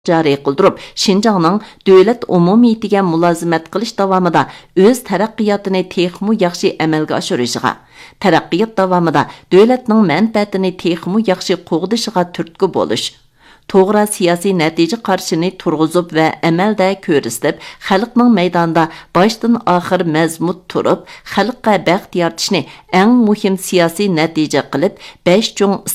jari qildirib, Şinjanның dövlət umumiyetiga mulozimat qilish davomida o'z taraqqiyotini texmu yaxshi amalga oshirishga, taraqqiyot davomida dövlətning manfaatini texmu yaxshi qo'g'dishiga turtki bo'lish, to'g'ri siyosiy natija qarshini turg'izib va amalda ko'rsatib, xalqning maydonda boshdan oxir mazmut turib, xalqqa baxt yaratishni eng muhim siyosiy natija qilib, 5 cho'ng